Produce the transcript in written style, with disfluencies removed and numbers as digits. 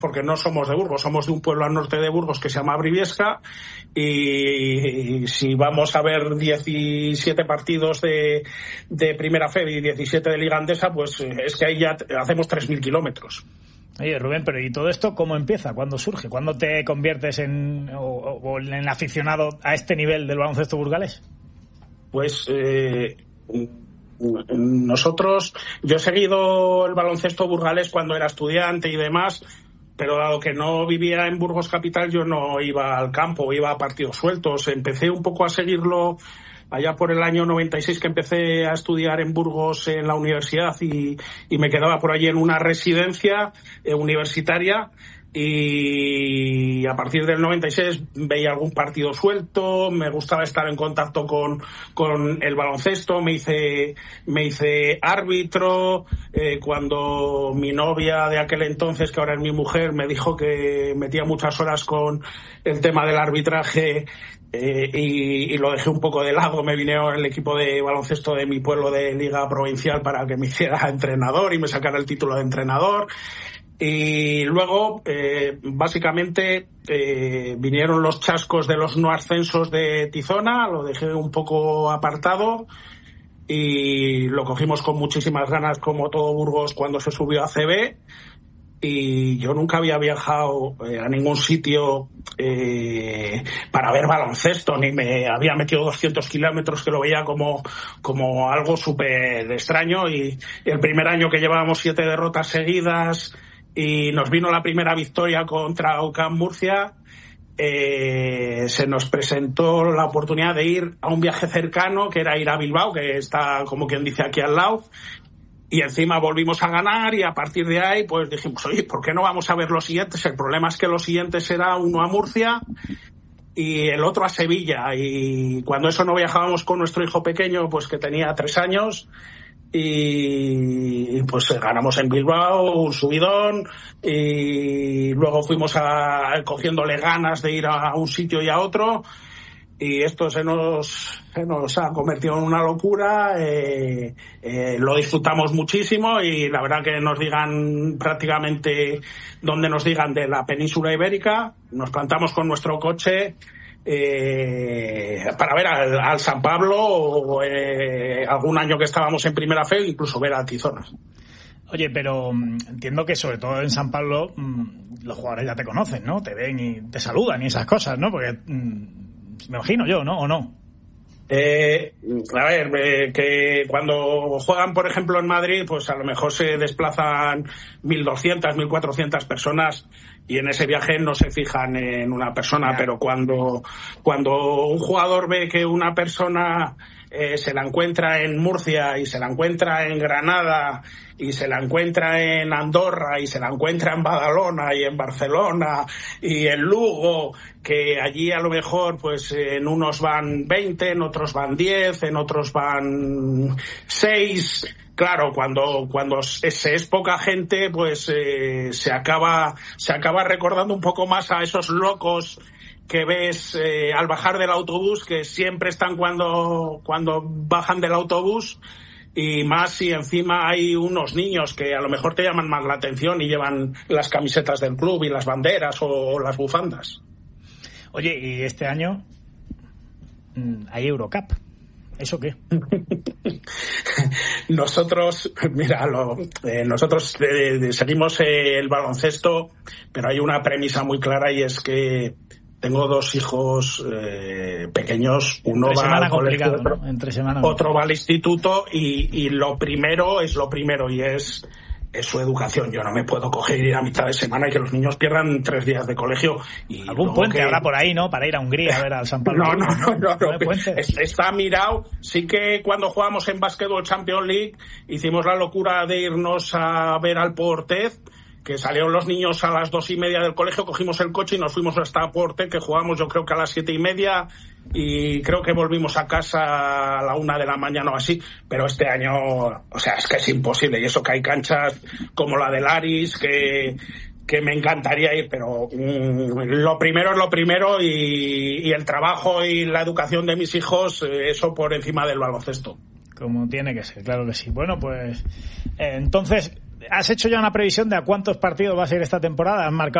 porque no somos de Burgos, somos de un pueblo al norte de Burgos que se llama Briviesca, y si vamos a ver 17 partidos de Primera FEB y 17 de Liga Andesa, pues es que ahí ya hacemos 3.000 kilómetros. Oye, Rubén, pero ¿y todo esto cómo empieza? ¿Cuándo surge? ¿Cuándo te conviertes en aficionado a este nivel del baloncesto burgalés? Pues yo he seguido el baloncesto burgalés cuando era estudiante y demás, pero dado que no vivía en Burgos capital, yo no iba al campo, iba a partidos sueltos. Empecé un poco a seguirlo allá por el año 96, que empecé a estudiar en Burgos en la universidad y me quedaba por allí en una residencia universitaria, y a partir del 96 veía algún partido suelto, me gustaba estar en contacto con el baloncesto, me hice árbitro, cuando mi novia de aquel entonces, que ahora es mi mujer, me dijo que metía muchas horas con el tema del arbitraje, y lo dejé un poco de lado. Me vine al equipo de baloncesto de mi pueblo de Liga Provincial para que me hiciera entrenador y me sacara el título de entrenador. Y luego, básicamente, vinieron los chascos de los no ascensos de Tizona, lo dejé un poco apartado y lo cogimos con muchísimas ganas, como todo Burgos cuando se subió a CB. Y yo nunca había viajado a ningún sitio para ver baloncesto, ni me había metido 200 kilómetros, que lo veía como algo súper extraño. Y el primer año que llevábamos 7 derrotas seguidas y nos vino la primera victoria contra UCAM Murcia, se nos presentó la oportunidad de ir a un viaje cercano, que era ir a Bilbao, que está, como quien dice, aquí al lado. Y encima volvimos a ganar, y a partir de ahí pues dijimos, oye, ¿por qué no vamos a ver los siguientes? El problema es que los siguientes era uno a Murcia y el otro a Sevilla. Y cuando eso no viajábamos con nuestro hijo pequeño, pues que tenía 3 años, y pues ganamos en Bilbao, un subidón, y luego fuimos cogiéndole ganas de ir a un sitio y a otro. Y esto se nos ha convertido en una locura. Lo disfrutamos muchísimo, y la verdad que nos digan prácticamente donde nos digan de la península ibérica, nos plantamos con nuestro coche para ver al San Pablo, o algún año que estábamos en Primera Fe, incluso ver a Tizona. Oye, pero entiendo que sobre todo en San Pablo los jugadores ya te conocen, ¿no? Te ven y te saludan y esas cosas, ¿no? Porque me imagino yo, ¿no? ¿O no? A ver, que cuando juegan, por ejemplo, en Madrid, pues a lo mejor se desplazan 1.200, 1.400 personas, y en ese viaje no se fijan en una persona. Pero cuando un jugador ve que una persona se la encuentra en Murcia, y se la encuentra en Granada, y se la encuentra en Andorra, y se la encuentra en Badalona y en Barcelona y en Lugo, que allí a lo mejor pues en unos van 20, en otros van 10, en otros van 6... Claro, cuando es poca gente, pues se acaba recordando un poco más a esos locos que ves al bajar del autobús, que siempre están cuando bajan del autobús, y más si encima hay unos niños que a lo mejor te llaman más la atención y llevan las camisetas del club y las banderas o las bufandas. Oye, y este año hay Eurocup. ¿Eso qué? Nosotros seguimos el baloncesto, pero hay una premisa muy clara, y es que tengo 2 hijos pequeños. Uno va al colegio, otro va al instituto, y lo primero es lo primero, y es su educación. Yo no me puedo coger y ir a mitad de semana y que los niños pierdan 3 días de colegio. Y algún puente habrá por ahí, ¿no? Para ir a Hungría a ver al San Pablo. No. Está mirado. Sí que cuando jugamos en Basketball Champions League hicimos la locura de irnos a ver al Portez, que salieron los niños a las 2:30 del colegio, cogimos el coche y nos fuimos hasta Portez, que jugamos yo creo que a las 7:30, y creo que volvimos a casa a la 1 de la mañana o así. Pero este año, o sea, es que es imposible, y eso que hay canchas como la del Aris, que me encantaría ir, pero lo primero es lo primero, y el trabajo y la educación de mis hijos, eso por encima del baloncesto. Como tiene que ser, claro que sí. Bueno, pues entonces ¿Has hecho ya una previsión de a cuántos partidos va a ser esta temporada? ¿Has marcado